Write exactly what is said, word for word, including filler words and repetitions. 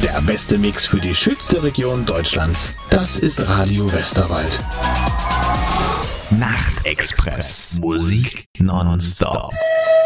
Der beste Mix für die schönste Region Deutschlands. Das ist Radio Westerwald. Nachtexpress. Musik nonstop.